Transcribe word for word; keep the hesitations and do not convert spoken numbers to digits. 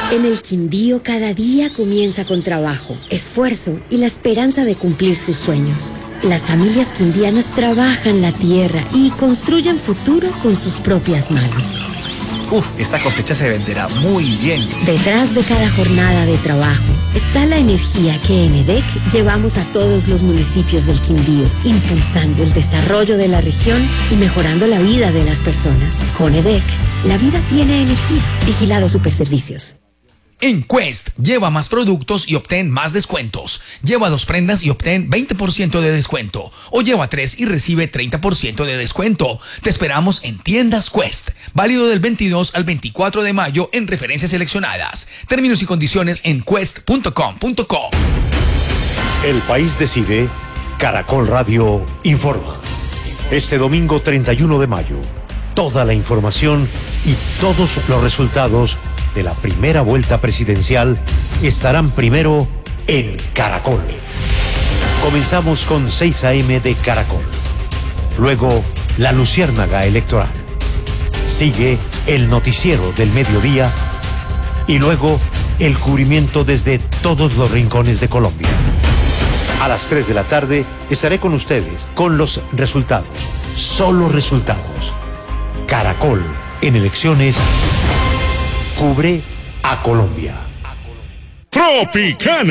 En el Quindío cada día comienza con trabajo, esfuerzo y la esperanza de cumplir sus sueños. Las familias quindianas trabajan la tierra y construyen futuro con sus propias manos. Uf, esta cosecha se venderá muy bien. Detrás de cada jornada de trabajo está la energía que en E D E C llevamos a todos los municipios del Quindío, impulsando el desarrollo de la región y mejorando la vida de las personas. Con E D E C, la vida tiene energía. Vigilado Superservicios. En Quest, lleva más productos y obtén más descuentos. Lleva dos prendas y obtén veinte por ciento de descuento. O lleva tres y recibe treinta por ciento de descuento. Te esperamos en Tiendas Quest. Válido del veintidós al veinticuatro de mayo en referencias seleccionadas. Términos y condiciones en quest punto com punto co. El país decide. Caracol Radio informa. Este domingo treinta y uno de mayo, toda la información y todos los resultados de la primera vuelta presidencial estarán primero en Caracol. Comenzamos con seis a eme de Caracol. Luego, la Luciérnaga Electoral. Sigue el noticiero del mediodía y luego el cubrimiento desde todos los rincones de Colombia. A las tres de la tarde estaré con ustedes con los resultados. Solo resultados. Caracol en elecciones cubre a Colombia. Tropicana.